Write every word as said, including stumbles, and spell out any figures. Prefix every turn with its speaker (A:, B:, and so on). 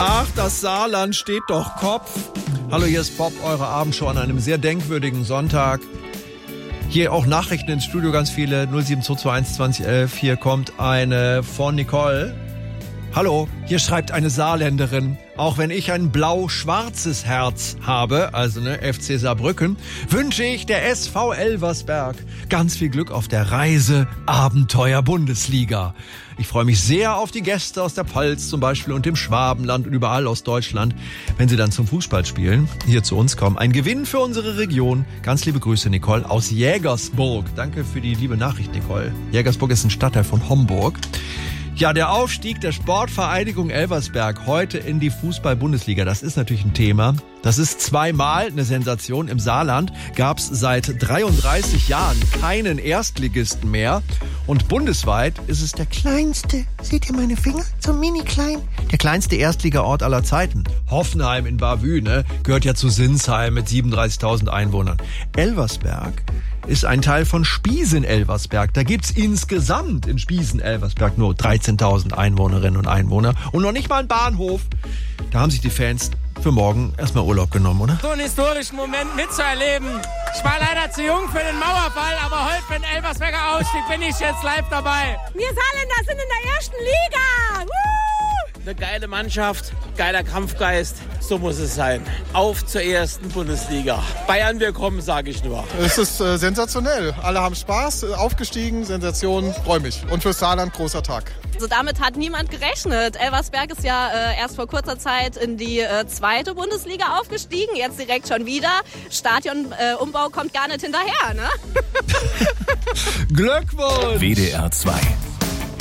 A: Ach, das Saarland steht doch Kopf. Hallo, hier ist Bob, eure Abendshow an einem sehr denkwürdigen Sonntag. Hier auch Nachrichten ins Studio, ganz viele. null sieben zwei zwei eins zwanzig elf. Hier kommt eine von Nicole. Hallo, hier schreibt eine Saarländerin. Auch wenn ich ein blau-schwarzes Herz habe, also ne, F C Saarbrücken, wünsche ich der S V Elversberg ganz viel Glück auf der Reise Abenteuer Bundesliga. Ich freue mich sehr auf die Gäste aus der Pfalz zum Beispiel und dem Schwabenland und überall aus Deutschland, wenn sie dann zum Fußballspielen hier zu uns kommen. Ein Gewinn für unsere Region. Ganz liebe Grüße, Nicole, aus Jägersburg. Danke für die liebe Nachricht, Nicole. Jägersburg ist ein Stadtteil von Homburg. Ja, der Aufstieg der Sportvereinigung Elversberg heute in die Fußball-Bundesliga, das ist natürlich ein Thema. Das ist zweimal eine Sensation. Im Saarland gab es seit dreiunddreißig Jahren keinen Erstligisten mehr. Und bundesweit ist es der kleinste, seht ihr meine Finger, so mini klein, der kleinste Erstligaort aller Zeiten. Hoffenheim in Bavü, ne, gehört ja zu Sinsheim mit siebenunddreißigtausend Einwohnern. Elversberg ist ein Teil von Spiesen-Elversberg. Da gibt's insgesamt in Spiesen-Elversberg nur dreizehntausend Einwohnerinnen und Einwohner und noch nicht mal einen Bahnhof. Da haben sich die Fans für morgen erstmal Urlaub genommen, oder?
B: So einen historischen Moment mitzuerleben. Ich war leider zu jung für den Mauerfall, aber heute für den Elversberger Ausstieg bin ich jetzt live dabei.
C: Wir Saarländer sind in der ersten Liga. Woo!
B: Eine geile Mannschaft, geiler Kampfgeist, so muss es sein. Auf zur ersten Bundesliga. Bayern, wir kommen, sage ich nur.
D: Es ist äh, sensationell. Alle haben Spaß, äh, aufgestiegen, Sensation, freue mich. Und für Saarland großer Tag.
E: Also damit hat niemand gerechnet. Elversberg ist ja äh, erst vor kurzer Zeit in die äh, zweite Bundesliga aufgestiegen, jetzt direkt schon wieder. Stadionumbau äh, kommt gar nicht hinterher, ne?
A: Glückwunsch!
F: W D R zwei